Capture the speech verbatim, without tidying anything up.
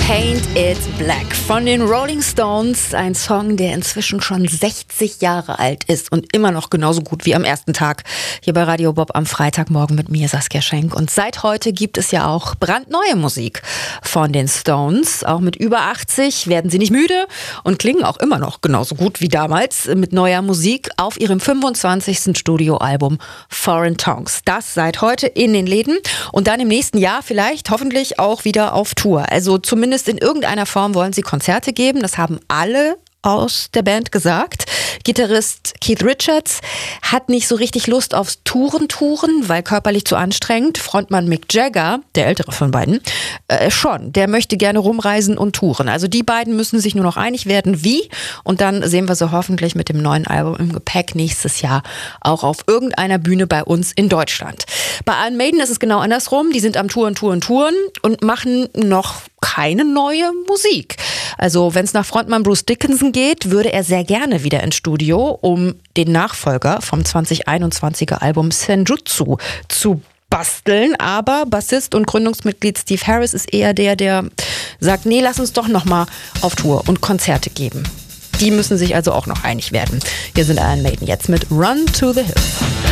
Paint It Black von den Rolling Stones. Ein Song, der inzwischen schon sechzig Jahre alt ist und immer noch genauso gut wie am ersten Tag. Hier bei Radio Bob am Freitagmorgen mit mir, Saskia Schenk. Und seit heute gibt es ja auch brandneue Musik von den Stones. Auch mit über achtzig werden sie nicht müde und klingen auch immer noch genauso gut wie damals mit neuer Musik auf ihrem fünfundzwanzigsten Studioalbum Foreign Tongues. Das seit heute in den Läden und dann im nächsten Jahr vielleicht hoffentlich auch wieder auf Tour. Also zumindest in irgendeiner Form wollen sie Konzerte geben. Das haben alle aus der Band gesagt. Gitarrist Keith Richards hat nicht so richtig Lust aufs Touren-Touren, weil körperlich zu anstrengend. Frontmann Mick Jagger, der ältere von beiden, äh, schon. Der möchte gerne rumreisen und touren. Also die beiden müssen sich nur noch einig werden, wie. Und dann sehen wir sie hoffentlich mit dem neuen Album im Gepäck nächstes Jahr auch auf irgendeiner Bühne bei uns in Deutschland. Bei Iron Maiden ist es genau andersrum. Die sind am Touren, Touren, Touren und machen noch keine neue Musik. Also wenn es nach Frontmann Bruce Dickinson geht, würde er sehr gerne wieder ins Studio, um den Nachfolger vom zwanzig einundzwanziger Album Senjutsu zu basteln. Aber Bassist und Gründungsmitglied Steve Harris ist eher der, der sagt, nee, lass uns doch nochmal auf Tour und Konzerte geben. Die müssen sich also auch noch einig werden. Hier sind Iron Maiden jetzt mit Run to the Hills.